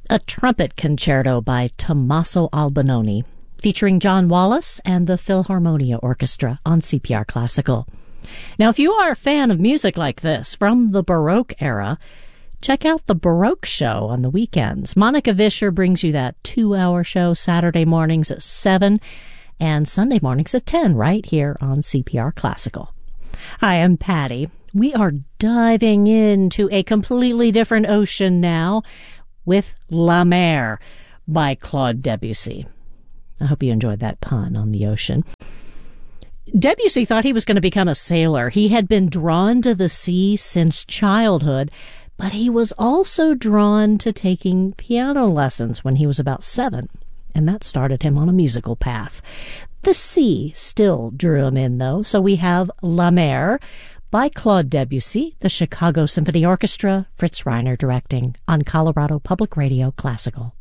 a trumpet concerto by Tommaso Albinoni, featuring John Wallace and the Philharmonia Orchestra on CPR Classical. Now, if you are a fan of music like this from the Baroque era, check out the Baroque Show on the weekends. Monica Vischer brings you that 2-hour show Saturday mornings at 7 and Sunday mornings at 10 right here on CPR Classical. Hi, I'm Patty. We are diving into a completely different ocean now with La Mer by Claude Debussy. I hope you enjoyed that pun on the ocean. Debussy thought he was going to become a sailor. He had been drawn to the sea since childhood, but he was also drawn to taking piano lessons when he was about 7, and that started him on a musical path. The sea still drew him in, though, so we have La Mer by Claude Debussy, the Chicago Symphony Orchestra, Fritz Reiner directing, on Colorado Public Radio Classical.